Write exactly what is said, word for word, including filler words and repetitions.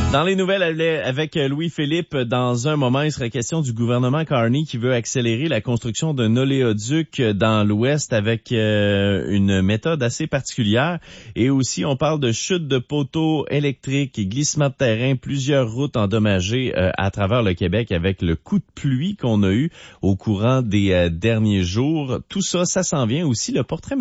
Dans les nouvelles avec Louis-Philippe, dans un moment, il sera question du gouvernement Carney qui veut accélérer la construction d'un oléoduc dans l'Ouest avec euh, une méthode assez particulière. Et aussi, on parle de chute de poteaux électriques, glissement de terrain, plusieurs routes endommagées euh, à travers le Québec avec le coup de pluie qu'on a eu au courant des euh, derniers jours. Tout ça, ça s'en vient aussi. Le portrait